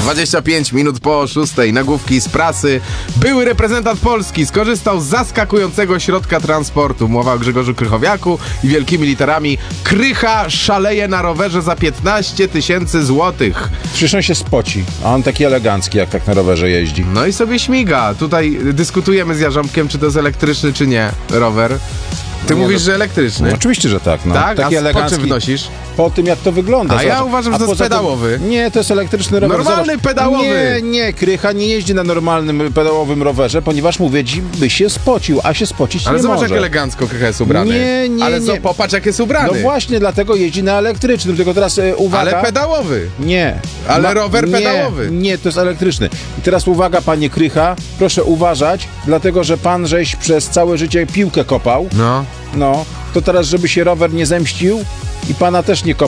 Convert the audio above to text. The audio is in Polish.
25 minut po 6. Nagłówki z prasy. Były reprezentant Polski skorzystał z zaskakującego środka transportu. Mowa o Grzegorzu Krychowiaku i wielkimi literami: Krycha szaleje na rowerze za 15 000 złotych. Przecież on się spoci, a on taki elegancki, jak tak na rowerze jeździ. No i sobie śmiga. Tutaj dyskutujemy z Jarząbkiem, czy to jest elektryczny, czy nie rower. Ty Nie, mówisz, że elektryczny. No, oczywiście, że tak. No. Tak? Taki A po elegancki. czym wnosisz? Po tym, jak to wygląda. A ja zobacz. uważam, że to jest poza tym- pedałowy. Nie, to jest elektryczny rower. Normalny Zobacz. pedałowy. Nie, Krycha nie jeździ na normalnym pedałowym rowerze, ponieważ, mówię ci, by się spocił, a się spocić Ale nie zobacz, może. jak elegancko Krycha jest ubrany. Nie, Ale nie. popatrz, jak jest ubrany. No właśnie, dlatego jeździ na elektrycznym, tylko teraz uwaga. Ale pedałowy. Nie. Ale rower pedałowy. Nie, to jest elektryczny. I teraz uwaga, panie Krycha, proszę uważać, dlatego że pan żeś przez całe życie piłkę kopał. No. No, to teraz, żeby się rower nie zemścił i pana też nie kopał,